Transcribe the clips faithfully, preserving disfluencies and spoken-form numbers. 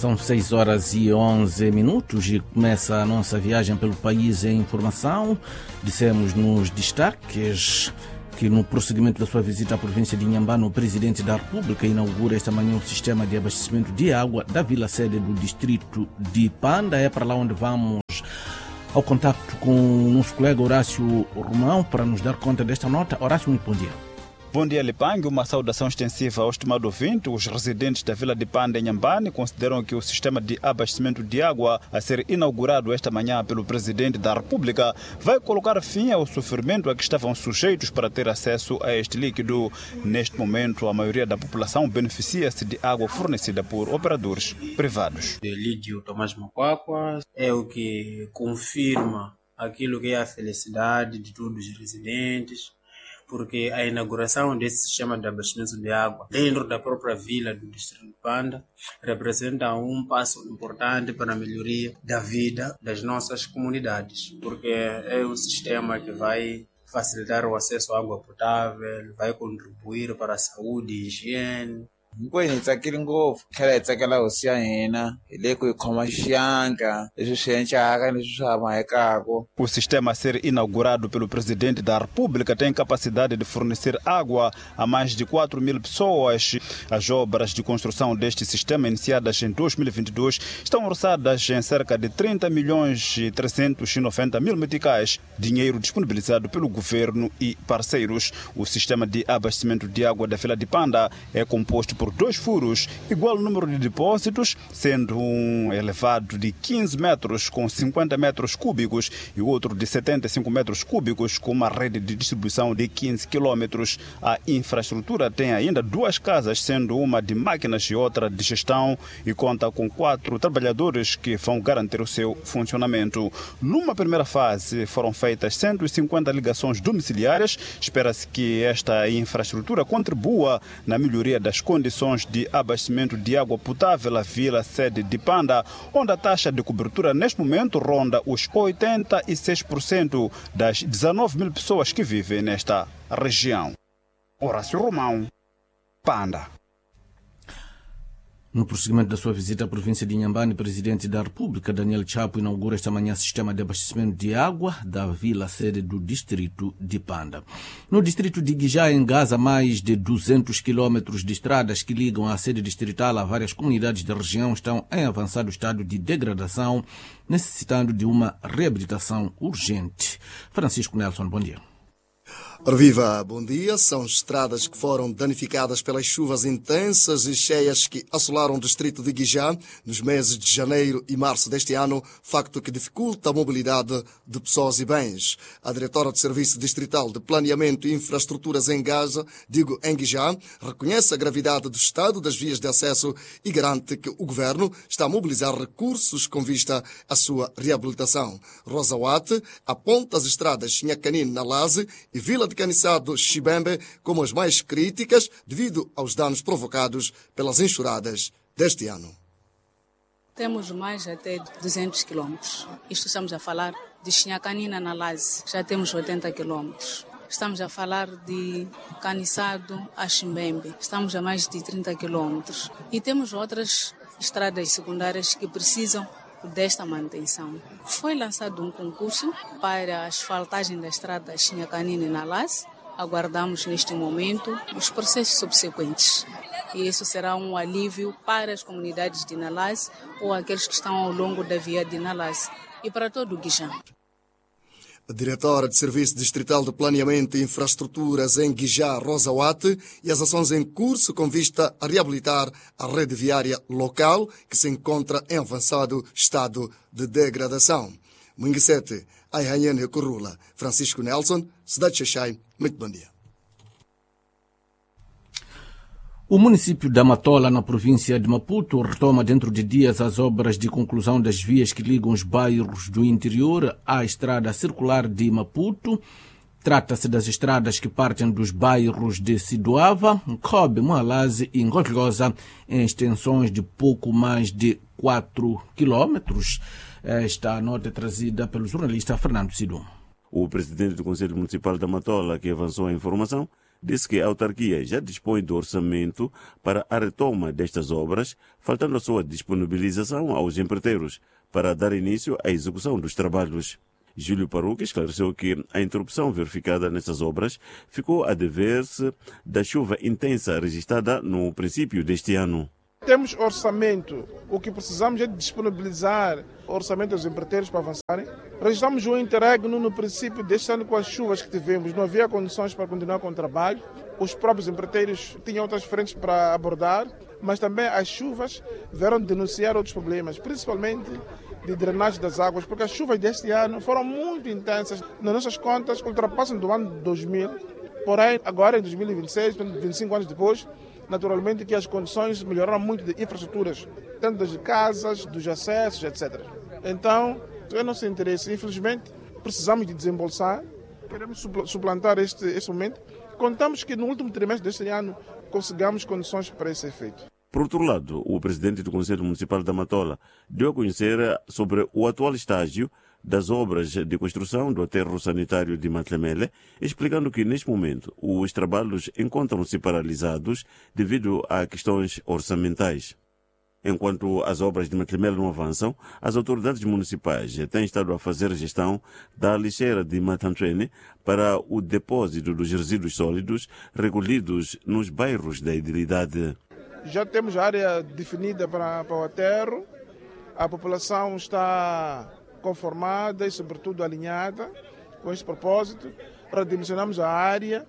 São seis horas e onze minutos e começa a nossa viagem pelo país em informação. Dissemos nos destaques que no prosseguimento da sua visita à província de Inhambane, o Presidente da República inaugura esta manhã o sistema de abastecimento de água da vila-sede do distrito de Panda. É para lá onde vamos ao contacto com o nosso colega Horácio Romão para nos dar conta desta nota. Horácio, muito bom dia. Bom dia, Lipangue. Uma saudação extensiva ao estimado ouvinte. Os residentes da vila de Panda, em Inhambane, consideram que o sistema de abastecimento de água a ser inaugurado esta manhã pelo Presidente da República vai colocar fim ao sofrimento a que estavam sujeitos para ter acesso a este líquido. Neste momento, a maioria da população beneficia-se de água fornecida por operadores privados. Lídio Tomás Macuacua é o que confirma aquilo que é a felicidade de todos os residentes, porque a inauguração desse sistema de abastecimento de água dentro da própria vila do distrito de Panda representa um passo importante para a melhoria da vida das nossas comunidades, porque é um sistema que vai facilitar o acesso à água potável, vai contribuir para a saúde e higiene. Hinkwenu hi tsakile ngopfu tlhela hi tsakela hosi ya hina hi le ku hi khoma xiyanka leswi swi endlaka leswi swi havekaka. O sistema a ser inaugurado pelo Presidente da República tem capacidade de fornecer água a mais de quatro mil pessoas. As obras de construção deste sistema, iniciadas em dois mil e vinte e dois, estão orçadas em cerca de trinta milhões e trezentos e noventa mil meticais, dinheiro disponibilizado pelo governo e parceiros. O sistema de abastecimento de água da vila de Panda é composto por dois furos, igual número de depósitos, sendo um elevado de quinze metros com cinquenta metros cúbicos e outro de setenta e cinco metros cúbicos com uma rede de distribuição de quinze quilômetros. A infraestrutura tem ainda duas casas, sendo uma de máquinas e outra de gestão, e conta com quatro trabalhadores que vão garantir o seu funcionamento. Numa primeira fase foram feitas cento e cinquenta ligações domiciliárias. Espera-se que esta infraestrutura contribua na melhoria das condições de abastecimento de água potável à vila sede de Panda, onde a taxa de cobertura neste momento ronda os oitenta e seis por cento das dezenove mil pessoas que vivem nesta região. Horácio Romão, Panda. No prosseguimento da sua visita à província de Inhambane, o Presidente da República, Daniel Chapo, inaugura esta manhã o sistema de abastecimento de água da vila-sede do distrito de Panda. No distrito de Guijá, em Gaza, mais de duzentos quilômetros de estradas que ligam a sede distrital a várias comunidades da região estão em avançado estado de degradação, necessitando de uma reabilitação urgente. Francisco Nelson, bom dia. Ora viva, bom dia. São estradas que foram danificadas pelas chuvas intensas e cheias que assolaram o distrito de Guijá nos meses de janeiro e março deste ano, facto que dificulta a mobilidade de pessoas e bens. A diretora do Serviço Distrital de Planeamento e Infraestruturas em Gaza, digo em Guijá, reconhece a gravidade do estado das vias de acesso e garante que o governo está a mobilizar recursos com vista à sua reabilitação. Rosa Watt aponta as estradas Nhacanine na Laze e Vila de Caniçado Chibembe como as mais críticas devido aos danos provocados pelas enxurradas deste ano. Temos mais até duzentos quilômetros. Isto estamos a falar de Nhacanina na Laze, já temos oitenta quilômetros. Estamos a falar de Caniçado a Chimbembe, estamos a mais de trinta quilômetros. E temos outras estradas secundárias que precisam desta manutenção. Foi lançado um concurso para a asfaltagem da estrada Nhacanine na Laze. Aguardamos neste momento os processos subsequentes. E isso será um alívio para as comunidades de Nalaze ou aqueles que estão ao longo da via de Nalaze e para todo o Guijá. A diretora de Serviço Distrital de Planeamento e Infraestruturas em Guijá, Rosa Watt, e as ações em curso com vista a reabilitar a rede viária local que se encontra em avançado estado de degradação. Munguissete, Ayhanyen Recorrula, Francisco Nelson, Cidade Xaxai, muito bom dia. O município da Matola, na província de Maputo, retoma dentro de dias as obras de conclusão das vias que ligam os bairros do interior à estrada circular de Maputo. Trata-se das estradas que partem dos bairros de Sidoava, Kobe, Moalaze e Ngotlosa, em extensões de pouco mais de quatro quilômetros. Esta nota é trazida pelo jornalista Fernando Sidum. O presidente do Conselho Municipal da Matola, que avançou a informação, disse que a autarquia já dispõe do orçamento para a retoma destas obras, faltando a sua disponibilização aos empreiteiros para dar início à execução dos trabalhos. Júlio Paruque esclareceu que a interrupção verificada nessas obras ficou a dever-se da chuva intensa registrada no princípio deste ano. Temos orçamento, o que precisamos é de disponibilizar o orçamento aos empreiteiros para avançarem. Registramos um interregno no princípio deste ano com as chuvas que tivemos, não havia condições para continuar com o trabalho. Os próprios empreiteiros tinham outras frentes para abordar, mas também as chuvas vieram denunciar outros problemas, principalmente de drenagem das águas, porque as chuvas deste ano foram muito intensas. Nas nossas contas, ultrapassam do ano dois mil, porém, agora em dois mil e vinte e seis, vinte e cinco anos depois, naturalmente que as condições melhoraram muito de infraestruturas, tanto das casas, dos acessos, etcétera. Então, é nosso interesse. Infelizmente, precisamos de desembolsar, queremos suplantar este, este momento. Contamos que no último trimestre deste ano consigamos condições para esse efeito. Por outro lado, o presidente do Conselho Municipal da Matola deu a conhecer sobre o atual estágio das obras de construção do aterro sanitário de Matlemele, explicando que, neste momento, os trabalhos encontram-se paralisados devido a questões orçamentais. Enquanto as obras de Matlemele não avançam, as autoridades municipais têm estado a fazer gestão da lixeira de Matantuene para o depósito dos resíduos sólidos recolhidos nos bairros da idilidade. Já temos a área definida para, para o aterro, a população está conformada e, sobretudo, alinhada com este propósito. Redimensionamos a área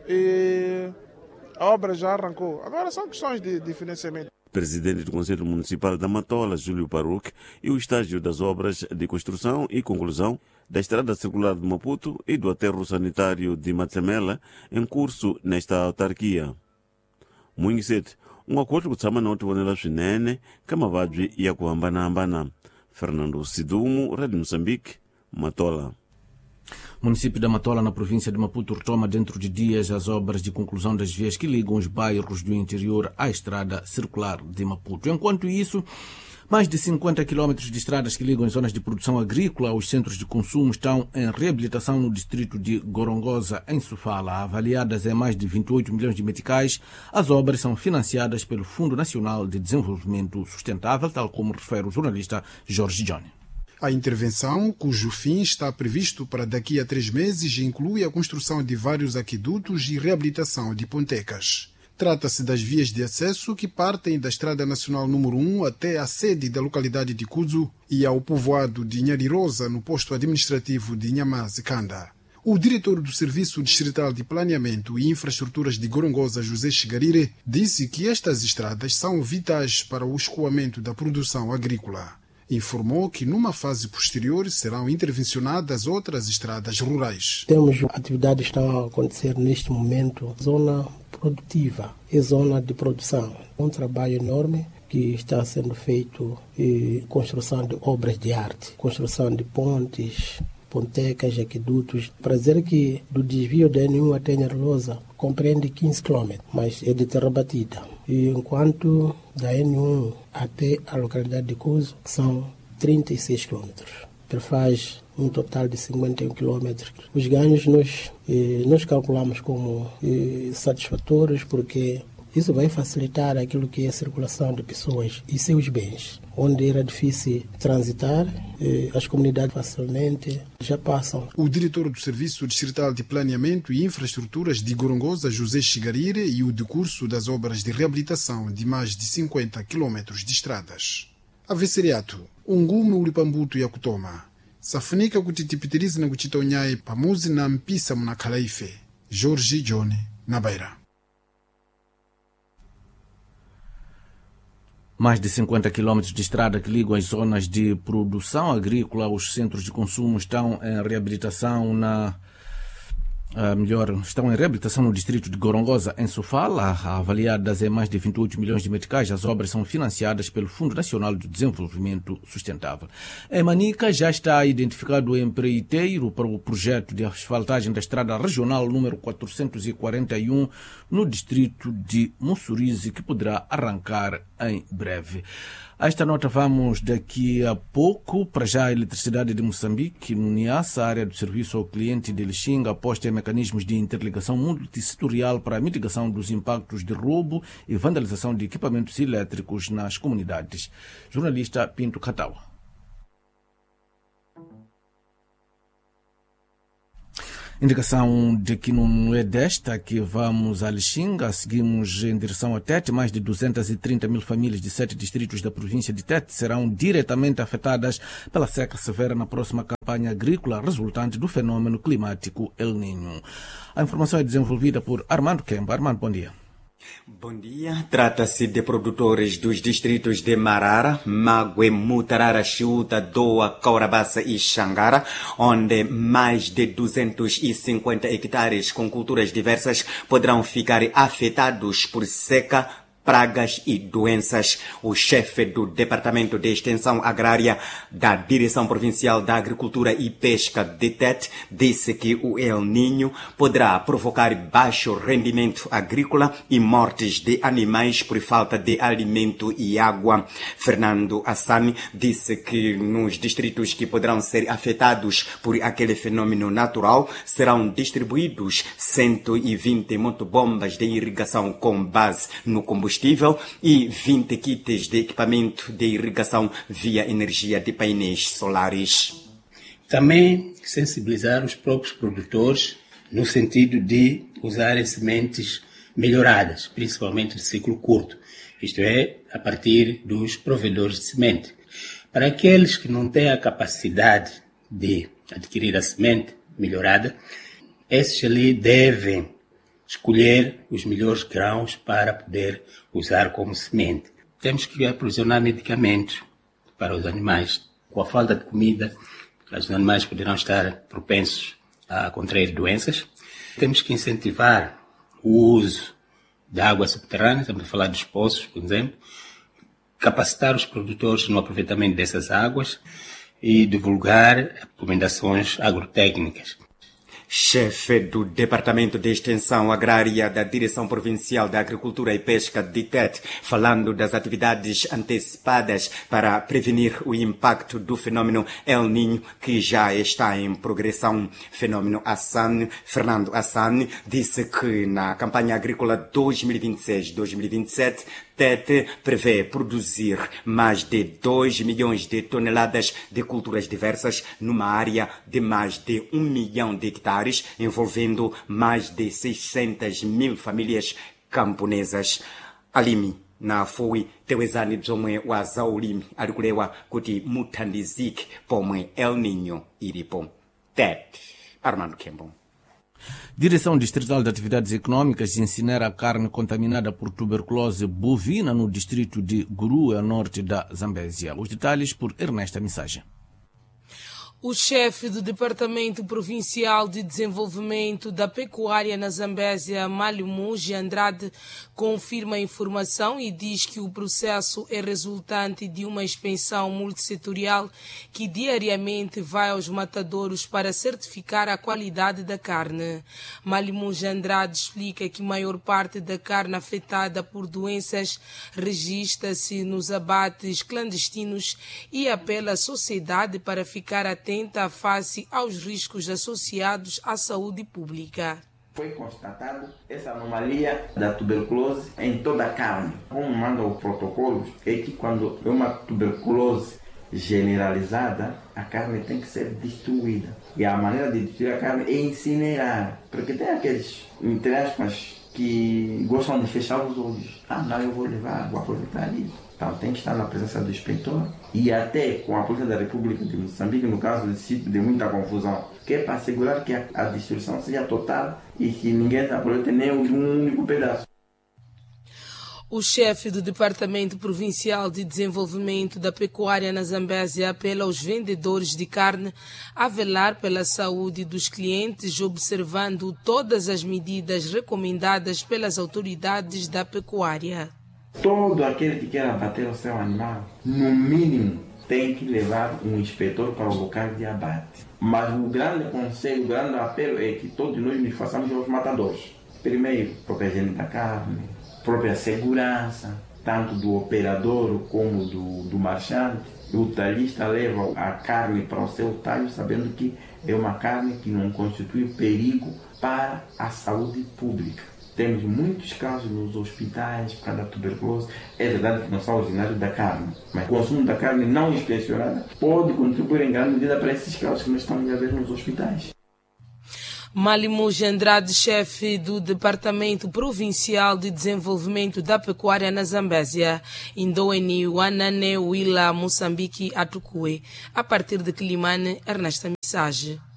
e a obra já arrancou. Agora são questões de, de financiamento. Presidente do Conselho Municipal da Matola, Júlio Paruque, e o estágio das obras de construção e conclusão da Estrada Circular de Maputo e do aterro sanitário de Matlemela em curso nesta autarquia. Muito cedo, um acordo com o Noti Wanela Swinene, Kamavadji e Akuambana-ambana. Fernando Sidumo, Rádio Moçambique, Matola. O município da Matola, na província de Maputo, retoma dentro de dias as obras de conclusão das vias que ligam os bairros do interior à estrada circular de Maputo. Enquanto isso, mais de cinquenta quilómetros de estradas que ligam as zonas de produção agrícola aos centros de consumo estão em reabilitação no distrito de Gorongosa, em Sofala. Avaliadas em mais de vinte e oito milhões de meticais, as obras são financiadas pelo Fundo Nacional de Desenvolvimento Sustentável, tal como refere o jornalista Jorge Johnny. A intervenção, cujo fim está previsto para daqui a três meses, inclui a construção de vários aquedutos e reabilitação de pontecas. Trata-se das vias de acesso que partem da Estrada Nacional número um até a sede da localidade de Cuzo e ao povoado de Nharirosa, no posto administrativo de Nhamaze-Kanda. O diretor do Serviço Distrital de Planeamento e Infraestruturas de Gorongosa, José Chigarire, disse que estas estradas são vitais para o escoamento da produção agrícola. Informou que numa fase posterior serão intervencionadas outras estradas rurais. Temos atividades que estão a acontecer neste momento, zona produtiva e zona de produção. Um trabalho enorme que está sendo feito em construção de obras de arte, construção de pontes, pontecas, aquedutos. Para dizer que do desvio da N um até Nharirosa compreende quinze quilômetros, mas é de terra batida. E enquanto da N um até a localidade de Cuzo são trinta e seis quilômetros. Faz um total de cinquenta e um quilômetros. Os ganhos nós, eh, nós calculamos como eh, satisfatórios, porque isso vai facilitar aquilo que é a circulação de pessoas e seus bens. Onde era difícil transitar, eh, as comunidades facilmente já passam. O diretor do Serviço Distrital de Planeamento e Infraestruturas de Gorongosa, José Chigarire, e o decurso das obras de reabilitação de mais de cinquenta quilômetros de estradas. Avesseriato, Ungume, Ulipambuto e Akutoma. Safunika kutitipitiriza na kuchitonyaye pamuzi na mpisa mna Kalaife. Jorge Johnny, na Beira. Mais de cinquenta quilômetros de estrada que ligam as zonas de produção agrícola aos centros de consumo estão em reabilitação na Uh, melhor, estão em reabilitação no distrito de Gorongosa, em Sofala, avaliadas em mais de vinte e oito milhões de meticais. As obras são financiadas pelo Fundo Nacional de Desenvolvimento Sustentável. Em Manica já está identificado o empreiteiro para o projeto de asfaltagem da estrada regional número quatrocentos e quarenta e um no distrito de Mussurize, que poderá arrancar em breve. A esta nota vamos daqui a pouco. Para já, a Eletricidade de Moçambique, no Niassa, área do serviço ao cliente de Lixinga, aposta em mecanismos de interligação multissetorial para a mitigação dos impactos de roubo e vandalização de equipamentos elétricos nas comunidades. Jornalista Pinto Catawa. Indicação de que não é desta que vamos a Lixinga, seguimos em direção a Tete. Mais de duzentas e trinta mil famílias de sete distritos da província de Tete serão diretamente afetadas pela seca severa na próxima campanha agrícola resultante do fenômeno climático El Niño. A informação é desenvolvida por Armando Kemba. Armando, bom dia. Bom dia. Trata-se de produtores dos distritos de Marara, Mague, Mutarara, Chiuta, Doa, Caurabaça e Xangara, onde mais de duzentos e cinquenta hectares com culturas diversas poderão ficar afetados por seca, pragas e doenças. O chefe do Departamento de Extensão Agrária da Direção Provincial da Agricultura e Pesca de Tete disse que o El Niño poderá provocar baixo rendimento agrícola e mortes de animais por falta de alimento e água. Fernando Assani disse que nos distritos que poderão ser afetados por aquele fenômeno natural serão distribuídos cento e vinte motobombas de irrigação com base no combustível e vinte kits de equipamento de irrigação via energia de painéis solares. Também sensibilizar os próprios produtores no sentido de usarem sementes melhoradas, principalmente de ciclo curto, isto é, a partir dos provedores de semente. Para aqueles que não têm a capacidade de adquirir a semente melhorada, esses ali devem escolher os melhores grãos para poder usar como semente. Temos que aprovisionar medicamentos para os animais. Com a falta de comida, os animais poderão estar propensos a contrair doenças. Temos que incentivar o uso da água subterrânea, estamos a falar dos poços, por exemplo, capacitar os produtores no aproveitamento dessas águas e divulgar recomendações agrotécnicas. Chefe do Departamento de Extensão Agrária da Direção Provincial da Agricultura e Pesca de Tete, falando das atividades antecipadas para prevenir o impacto do fenômeno El Niño, que já está em progressão. Fenômeno Assani, Fernando Assani, disse que na campanha agrícola dois mil e vinte e seis dois mil e vinte e sete, Tete prevê produzir mais de dois milhões de toneladas de culturas diversas numa área de mais de um milhão de hectares, envolvendo mais de seiscentas mil famílias camponesas. Alimi na foi tewezani bzomwe wa zaulimi alikulewa kuti muthandizike pomwe El Niño ilipo. Tete, Armando Kembo. Direção Distrital de Atividades Econômicas incinera a carne contaminada por tuberculose bovina no distrito de Guru, a norte da Zambésia. Os detalhes por Ernesta Mensagem. O chefe do Departamento Provincial de Desenvolvimento da Pecuária na Zambésia, Malumuji Andrade, confirma a informação e diz que o processo é resultante de uma inspeção multissetorial que diariamente vai aos matadouros para certificar a qualidade da carne. Malumuji Andrade explica que a maior parte da carne afetada por doenças registra-se nos abates clandestinos e apela à sociedade para ficar atenta face aos riscos associados à saúde pública. Foi constatado essa anomalia da tuberculose em toda a carne. Como manda o protocolo, é que quando é uma tuberculose generalizada, a carne tem que ser destruída. E a maneira de destruir a carne é incinerar. Porque tem aqueles, entre aspas, que gostam de fechar os olhos. Ah, não, eu vou levar, vou aproveitar isso. Então tem que estar na presença do inspetor e até com a Polícia da República de Moçambique, no caso de sítio de muita confusão, que é para assegurar que a, a destruição seja total e que ninguém aproveite nem um único pedaço. O chefe do Departamento Provincial de Desenvolvimento da Pecuária na Zambésia apela aos vendedores de carne a velar pela saúde dos clientes, observando todas as medidas recomendadas pelas autoridades da pecuária. Todo aquele que quer abater o seu animal, no mínimo, tem que levar um inspetor para o local de abate. Mas o grande conselho, o grande apelo é que todos nós nos façamos aos matadores. Primeiro, própria higiene da carne, própria segurança, tanto do operador como do, do marchante. O talhista leva a carne para o seu talho sabendo que é uma carne que não constitui perigo para a saúde pública. Temos muitos casos nos hospitais por causa da tuberculose. É verdade que não são originários da carne, mas o consumo da carne não inspecionada pode contribuir em grande medida para esses casos que nós estamos a ver nos hospitais. Malimuj Andrade, chefe do Departamento Provincial de Desenvolvimento da Pecuária na Zambésia, Indoeni, Wanane, Wila, Moçambique, Atukue. A partir de Quilimane, Ernesta Mensagem.